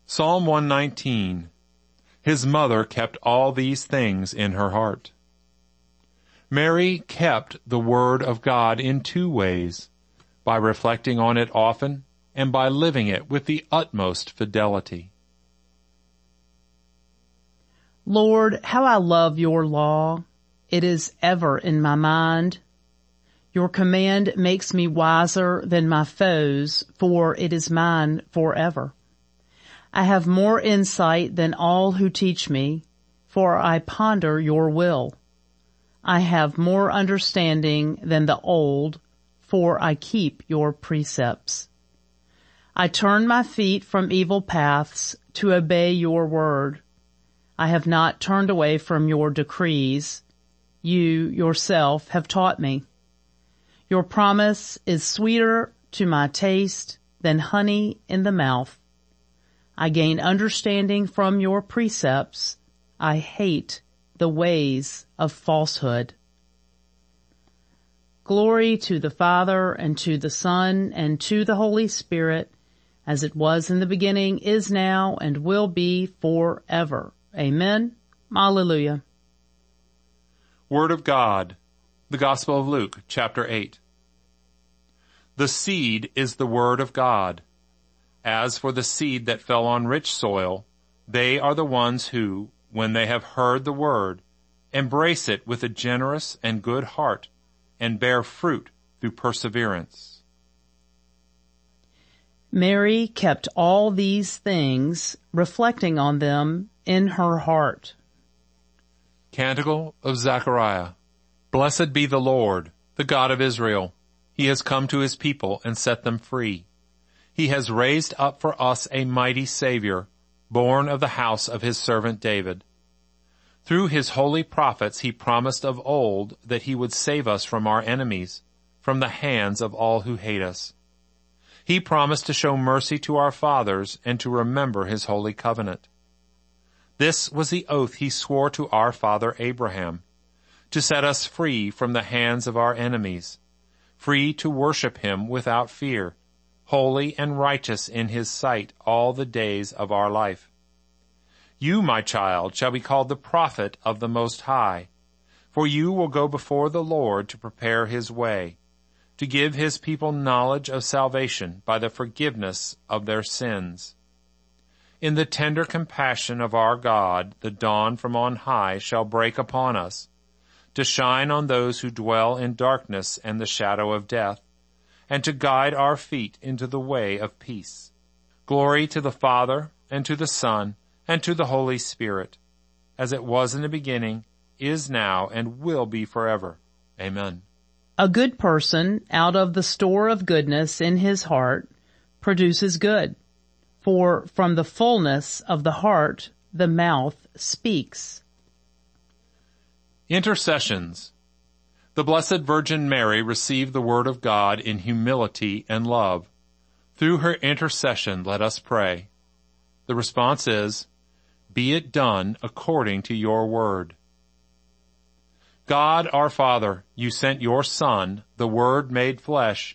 Psalm 119. His mother kept all these things in her heart. Mary kept the Word of God in two ways, by reflecting on it often and by living it with the utmost fidelity. Lord, how I love your law. It is ever in my mind. Your command makes me wiser than my foes, for it is mine forever. I have more insight than all who teach me, for I ponder your will. I have more understanding than the old, for I keep your precepts. I turn my feet from evil paths to obey your word. I have not turned away from your decrees. You yourself have taught me. Your promise is sweeter to my taste than honey in the mouth. I gain understanding from your precepts. I hate the ways of falsehood. Glory to the Father, and to the Son, and to the Holy Spirit, as it was in the beginning, is now, and will be forever. Amen. Alleluia. Word of God, the Gospel of Luke, chapter 8. The seed is the word of God. As for the seed that fell on rich soil, they are the ones who, when they have heard the word, embrace it with a generous and good heart, and bear fruit through perseverance. Mary kept all these things, reflecting on them in her heart. Canticle of Zechariah. Blessed be the Lord, the God of Israel. He has come to his people and set them free. He has raised up for us a mighty Savior, born of the house of his servant David. Through his holy prophets he promised of old that he would save us from our enemies, from the hands of all who hate us. He promised to show mercy to our fathers and to remember his holy covenant. This was the oath he swore to our father Abraham, to set us free from the hands of our enemies, free to worship him without fear, holy and righteous in his sight all the days of our life. You, my child, shall be called the prophet of the Most High, for you will go before the Lord to prepare his way, to give his people knowledge of salvation by the forgiveness of their sins. In the tender compassion of our God, the dawn from on high shall break upon us, to shine on those who dwell in darkness and the shadow of death, and to guide our feet into the way of peace. Glory to the Father, and to the Son, and to the Holy Spirit, as it was in the beginning, is now, and will be forever. Amen. A good person, out of the store of goodness in his heart, produces good. For from the fullness of the heart, the mouth speaks. Intercessions. The Blessed Virgin Mary received the Word of God in humility and love. Through her intercession, let us pray. The response is, "Be it done according to your word." God our Father, you sent your Son, the Word made flesh,